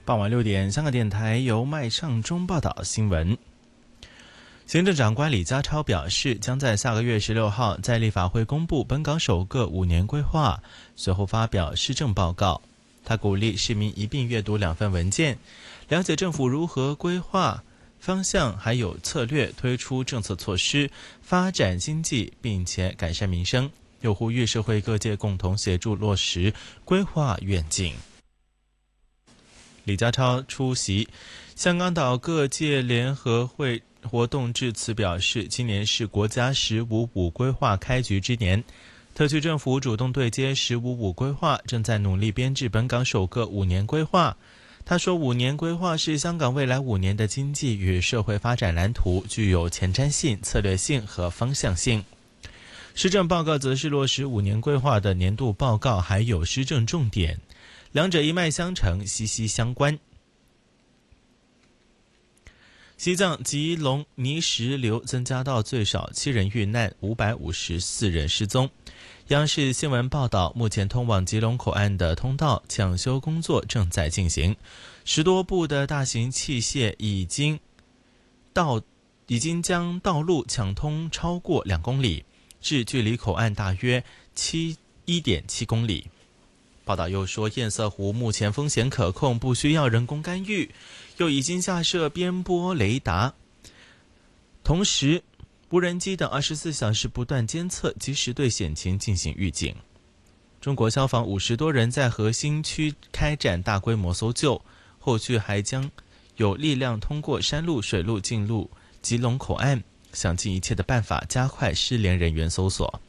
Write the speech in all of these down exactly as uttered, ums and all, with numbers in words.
傍晚六点，香港电台由麦尚中报道新闻。行政长官李家超表示，将在下个月十六号在立法会公布本港首个五年规划，随后发表施政报告。他鼓励市民一并阅读两份文件，了解政府如何规划方向还有策略，推出政策措施，发展经济并且改善民生，又呼吁社会各界共同协助落实规划愿景。李家超出席香港岛各界联合会活动致辞表示，今年是国家十五五规划开局之年，特区政府主动对接十五五规划，正在努力编制本港首个五年规划。他说，五年规划是香港未来五年的经济与社会发展蓝图，具有前瞻性、策略性和方向性。施政报告则是落实五年规划的年度报告，还有施政重点，两者一脉相承，息息相关。西藏吉隆泥石流增加到最少七人遇难，五百五十四人失踪。央视新闻报道，目前通往吉隆口岸的通道抢修工作正在进行，十多部的大型器械已经道已经将道路抢通超过两公里，至距离口岸大约七一点七公里。报道又说，堰塞湖目前风险可控，不需要人工干预，又已经架设边波雷达，同时无人机等二十四小时不断监测，及时对险情进行预警。中国消防五十多人在核心区开展大规模搜救，后续还将有力量通过山路、水路进入吉隆口岸，想尽一切的办法加快失联人员搜索。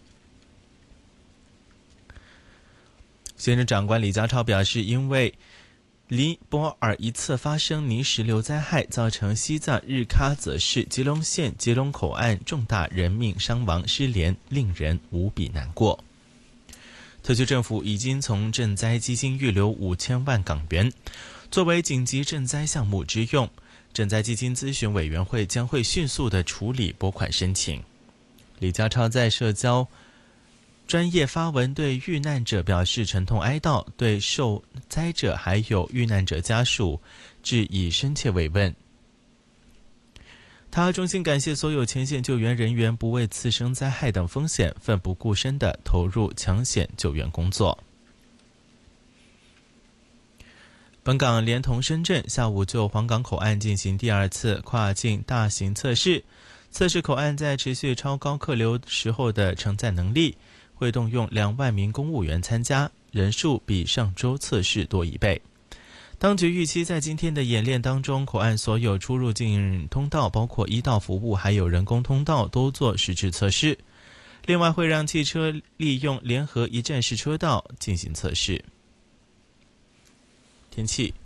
行政长官李家超表示，因为尼泊尔一次发生泥石流灾害，造成西藏日喀则市吉隆县吉隆口岸重大人命伤亡失联，令人无比难过。特区政府已经从赈灾基金预留五千万港元，作为紧急赈灾项目之用。赈灾基金咨询委员会将会迅速地处理拨款申请。李家超在社交专业发文对遇难者表示沉痛哀悼，对受灾者还有遇难者家属致以深切慰问。他衷心感谢所有前线救援人员不畏次生灾害等风险，奋不顾身地投入抢险救援工作。本港连同深圳下午就皇岗口岸进行第二次跨境大型测试，测试口岸在持续超高客流时候的承载能力，会动用两万名公务员参加，人数比上周测试多一倍。当局预期在今天的演练当中，口岸所有出入境通道，包括一道服务还有人工通道，都做实质测试。另外会让汽车利用联合一站式车道进行测试。天气